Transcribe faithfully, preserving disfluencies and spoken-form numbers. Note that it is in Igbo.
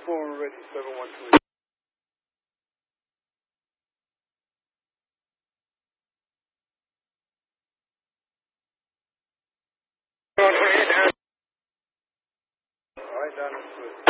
four, ready, seven one three. All right, down. All right, down.